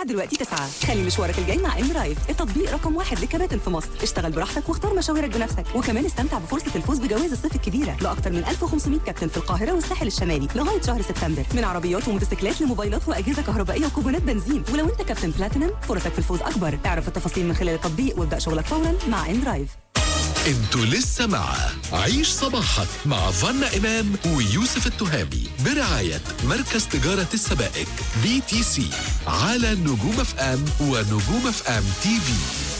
دلوقتي 9. خلي مشوارك الجاي مع ام درايف، التطبيق رقم 1 للكباتن في مصر. اشتغل براحتك واختار مشاويرك بنفسك، وكمان استمتع بفرصة الفوز بجوائز الصيف الكبيرة لأكثر من 1500 كابتن في القاهرة والساحل الشمالي لغاية شهر سبتمبر، من عربيات وموتوسيكلات لموبايلات وأجهزة كهربائية وكوبونات بنزين. ولو أنت كابتن بلاتينم فرصك في الفوز أكبر. اعرف التفاصيل من خلال التطبيق وابدأ شغلك فورا مع ام درايف. انتوا لسه مع عيش صباحك مع فانا إمام ويوسف التهامي برعاية مركز تجارة السبائك BTC على نجوم اف ام ونجوم اف ام تي في.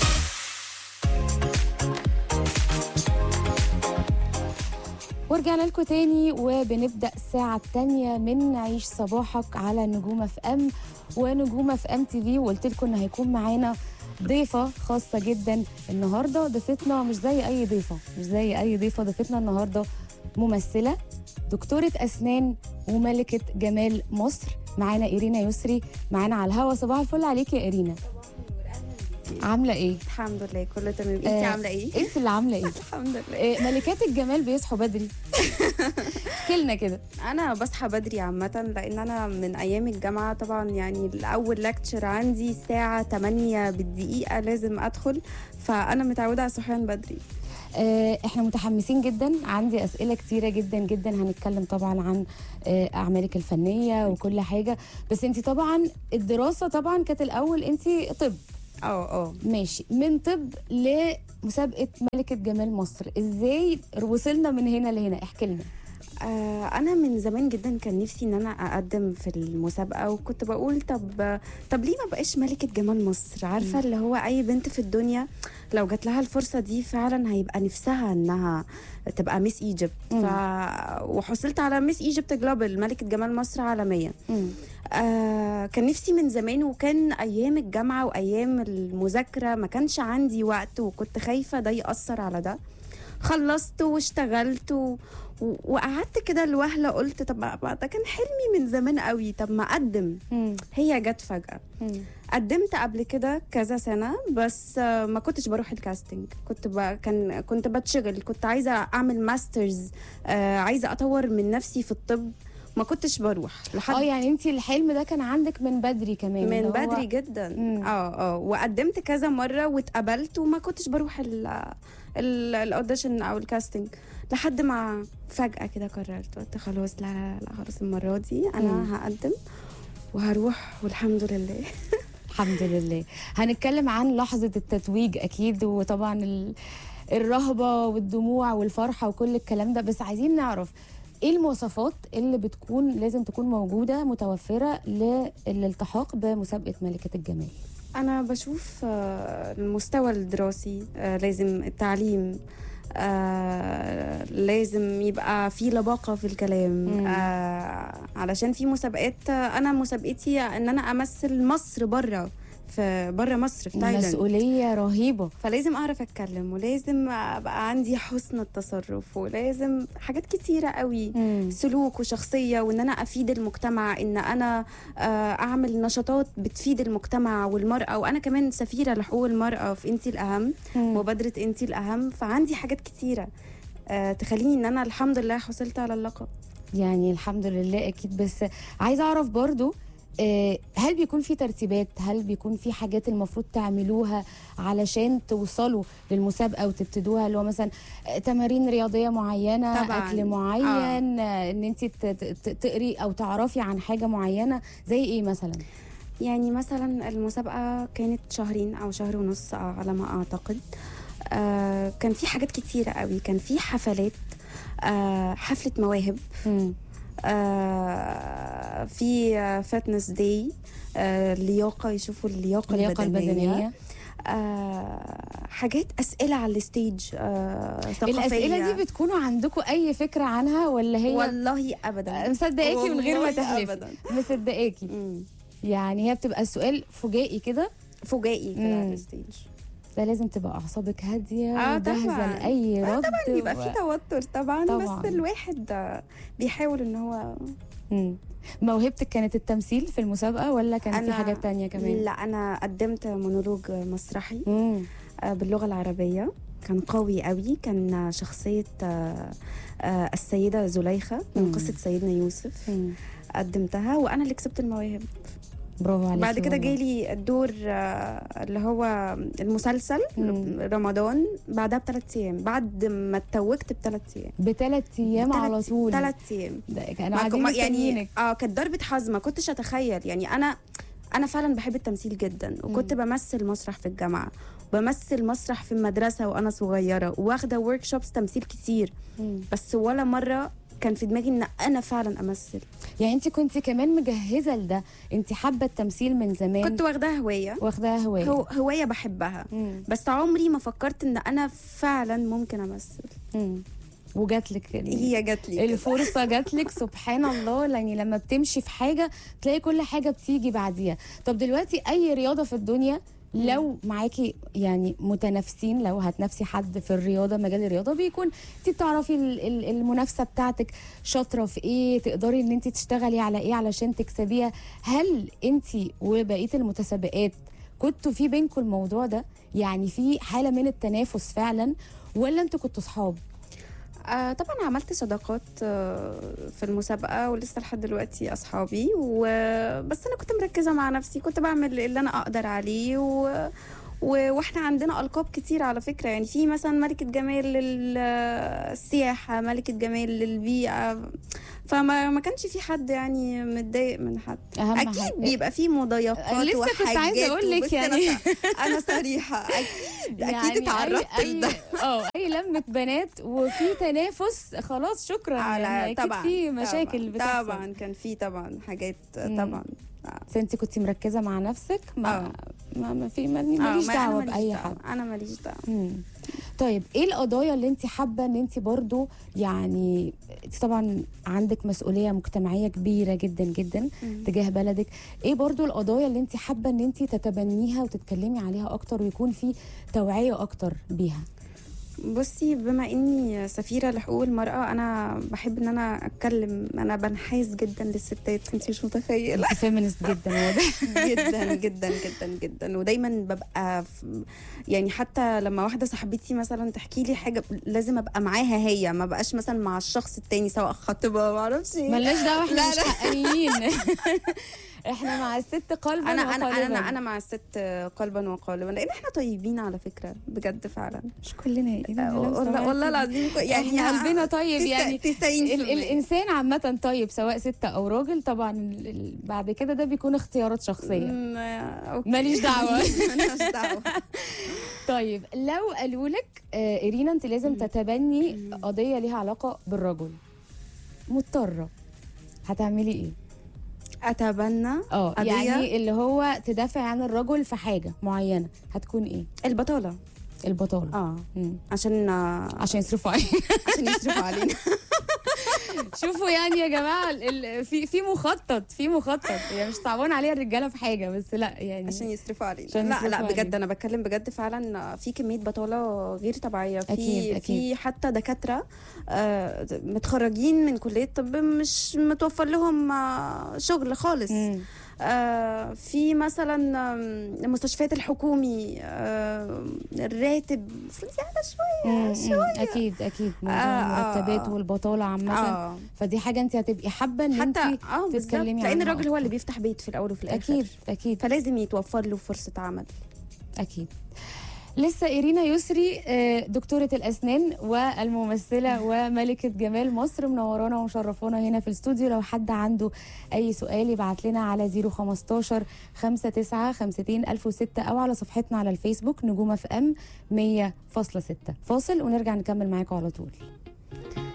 ورجعنا لكم تاني وبنبدأ الساعة التانية من عيش صباحك على نجوم اف ام ونجوم اف ام تي في. وقلت لكم ان هيكون معانا ضيفة خاصة جدا النهاردة. ضيفتنا مش زي أي ضيفة، ضيفتنا النهاردة ممثلة، دكتورة أسنان وملكة جمال مصر. معانا إيرينا يسري معانا على الهوا. صباح الفل عليك يا إيرينا. عاملة إيه؟ الحمد لله كله تمام. انتي عاملة إيه؟ انت اللي عاملة إيه؟ الحمد لله. ملكات الجمال بيصحوا بدري. احكيلنا كده. أنا بصحى بدري عامة، لأن أنا من أيام الجامعة طبعا، يعني الأول لكتشر عندي الساعة 8 بالدقيقة لازم أدخل، فأنا متعودة على الصحيان بدري. احنا متحمسين جدا، عندي أسئلة كتيرة جدا جدا. هنتكلم طبعا عن أعمالك الفنية وكل حاجة، بس انت طبعا الدراسة طبعا كانت الأول انت طب. ماشي. من طب لمسابقة ملكة جمال مصر، ازاي وصلنا من هنا لهنا؟ احكي لنا. أنا من زمان جدا كان نفسي إن أنا أقدم في المسابقة، وكنت بقول طب ليه ما بقاش ملكة جمال مصر؟ عارفة اللي هو أي بنت في الدنيا لو جات لها الفرصة دي فعلا هيبقى نفسها إنها تبقى ميس ايجيبت. وحصلت على ميس ايجيبت جلوبال، ملكة جمال مصر عالمية. كان نفسي من زمان، وكان أيام الجامعة وأيام المذاكرة ما كانش عندي وقت، وكنت خايفة ده يأثر على ده. خلصت واشتغلت وقعدت كده الوهلة، قلت طب ده كان حلمي من زمان قوي، طب ما أقدم. هي جت فجأة. قدمت قبل كده كذا سنة، بس ما كنتش بروح الكاستنج. كنت بتشغل، كنت عايزة أعمل ماسترز، عايزة أطور من نفسي في الطب، ما كنتش بروح لحد. يعني انت الحلم ده كان عندك من بدري كمان؟ من بدري جدا. وقدمت كذا مرة واتقبلت، وما كنتش بروح الاوديشن او الكاستنج، لحد ما فجأة كده قررت، قلت خلاص لا خلاص المرة دي انا هقدم وهروح، والحمد لله. الحمد لله. هنتكلم عن لحظة التتويج اكيد، وطبعا الرهبة والدموع والفرحة وكل الكلام ده، بس عايزين نعرف ايه المواصفات اللي لازم تكون موجودة متوفرة للالتحاق بمسابقة ملكة الجمال؟ أنا بشوف المستوى الدراسي، لازم التعليم، لازم يبقى في لباقة في الكلام، علشان في مسابقات. أنا مسابقتي أن أنا أمثل مصر بره مصر في تايلاند. مسؤولية رهيبة، فلازم أعرف أتكلم، ولازم أبقى عندي حسن التصرف، ولازم حاجات كتيرة قوي، سلوك وشخصية، وإن أنا أفيد المجتمع، إن أنا أعمل نشاطات بتفيد المجتمع والمرأة، وأنا كمان سفيرة لحقوق المرأة في إنتي الأهم، مبادرة إنتي الأهم. فعندي حاجات كتيرة تخليني إن أنا الحمد لله حصلت على اللقب. يعني الحمد لله أكيد. بس عايزة أعرف برضو، هل بيكون في ترتيبات؟ هل بيكون في حاجات المفروض تعملوها علشان توصلوا للمسابقة وتبتدوها، اللي هو مثلا تمارين رياضية معينة، طبعاً. أكل معين، ان انت تقري او تعرفي عن حاجة معينة، زي ايه مثلا؟ يعني مثلا المسابقة كانت شهرين او شهر ونص على ما اعتقد. كان في حاجات كتيرة قوي، كان في حفلات، حفلة مواهب، في فتنس داي، لياقة، يشوفوا اللياقة البدنية. حاجات، أسئلة على الستيج، ثقافية. الأسئلة دي بتكونوا عندكم أي فكرة عنها ولا هي؟ والله أبدا. مصدقاكي من غير ما تحلفي. مصدقاكي. يعني هي بتبقى السؤال فجائي كده على الستيج. ده لازم تبقى اعصابك هاديه وجاهزه لاي رد. طبعا بيبقى في توتر طبعا، بس الواحد بيحاول ان هو. موهبتك كانت التمثيل في المسابقه ولا كان في حاجات تانية كمان؟ لا، انا قدمت مونولوج مسرحي باللغه العربيه، كان قوي قوي. كان شخصيه السيده زليخه من قصه سيدنا يوسف. قدمتها وانا اللي كسبت المواهب. برافو عليكي. بعد كده والله. جالي الدور اللي هو المسلسل رمضان بعدها ب3 ايام، بعد ما اتوجت ب3 ايام. ب3 ايام على طول؟ 3 ايام كانوا قاعدين مستنيينك. يعني كانت ضربة حظ، ما كنتش اتخيل. يعني انا فعلا بحب التمثيل جدا، وكنت بمثل مسرح في الجامعة، بمثل مسرح في المدرسة وانا صغيرة، واخدة ورك شوبس تمثيل كتير. بس ولا مرة كان في دماغي ان انا فعلا امثل. يعني انت كنت كمان مجهزه لده؟ انت حابه التمثيل من زمان؟ كنت واخداها هوايه. هوايه بحبها. بس عمري ما فكرت ان انا فعلا ممكن امثل. وجات لك هي جات لي الفرصه، جات لك سبحان الله. يعني لما بتمشي في حاجه تلاقي كل حاجه بتيجي بعديها. طب دلوقتي اي رياضه في الدنيا لو معاكي يعني متنافسين، لو هتنافسي حد في الرياضه، مجال الرياضه بيكون انت بتعرفي المنافسه بتاعتك شاطره في ايه، تقدري ان انت تشتغلي على ايه علشان تكسبيها. هل انت وبقيه المتسابقات كنتوا في بينكم الموضوع ده؟ يعني في حاله من التنافس فعلا، ولا انتوا كنتوا صحاب؟ طبعا عملت صداقات في المسابقة، ولسه لحد دلوقتي أصحابي، بس أنا كنت مركزة مع نفسي، كنت بعمل اللي أنا أقدر عليه. واحنا عندنا ألقاب كتير على فكرة. يعني في مثلا ملكة جمال للسياحة، ملكة جمال للبيئة، فما كانش في حد يعني متضايق من حد. اكيد حاجة. بيبقى في مضايقات لسه وحاجات. كنت عايزه اقول لك يعني انا صريحه اكيد يعني اكيد اتعرضت لده. اي لمه بنات وفي تنافس، خلاص شكرا. يعني اكيد في مشاكل بتحصل. طبعا كان في طبعا حاجات طبعا. بس انت كنت مركزه مع نفسك، ما في ماليش دعوه باي حد. انا ماليش دعوه. طيب ايه القضايا اللي انت حابه ان انت برضو، يعني طبعا عندك مسؤوليه مجتمعيه كبيره جدا جدا تجاه بلدك، ايه برضو القضايا اللي انت حابه ان انت تتبنيها وتتكلمي عليها اكتر ويكون في توعيه اكتر بيها؟ بصي، بما اني سفيره لحقوق المراه، انا بحب ان انا اتكلم. انا بنحاز جدا للستات، انت مش متخيله. فيمينست جدا واضح. جدا جدا جدا جدا. ودايما ببقى يعني حتى لما واحده صاحبتي مثلا تحكي لي حاجه لازم ابقى معاها هي، ما بقاش مثلا مع الشخص التاني، سواء خطيبها ما اعرفش ايه. مالناش دعوه، احنا مش حقانيين. احنا مع الست قلبا وقالبا. انا مع الست قلبا وقالبا، لان احنا طيبين على فكره بجد فعلا. مش كلنا والله العظيم، يعني احنا قلبنا طيب. يعني 90% الانسان عامه طيب، سواء ست او راجل. طبعا بعد كده ده بيكون اختيارات شخصيه. ماليش دعوه. ماليش دعوه. طيب لو قالوا لك إيرينا انت لازم تتبني قضيه ليها علاقه بالرجل، مضطره، هتعملي ايه؟ اتبنى يعني اللي هو تدافع عن الرجل في حاجه معينه، هتكون ايه؟ البطاله. عشان يصرفوا علينا. عشان يصرفوا علينا. شوفوا يعني يا جماعه، في مخطط يعني مش صعبان عليها الرجاله في حاجه، بس لا يعني عشان يصرفوا علينا. لا بجد انا بتكلم بجد، فعلا في كميه بطاله غير طبيعيه. في حتى دكاتره متخرجين من كليه طب مش متوفر لهم شغل خالص. في مثلا المستشفيات الحكومي الراتب المفروض يعلى شويه. اكيد موضوع المرتبات والبطاله عامه. فدي حاجه انت هتبقي حابه ان انت تتكلمي عنها، لان الراجل هو اللي بيفتح بيت في الاول وفي الاخر. اكيد فلازم يتوفر له فرصه عمل. اكيد. لسه إيرينا يسري دكتورة الأسنان والممثلة وملكة جمال مصر منورانا ومشرفونا هنا في الاستوديو. لو حد عنده أي سؤال يبعت لنا على 015 59 52 1006 أو على صفحتنا على الفيسبوك نجوم FM 100.6. فاصل ونرجع نكمل معاكم على طول.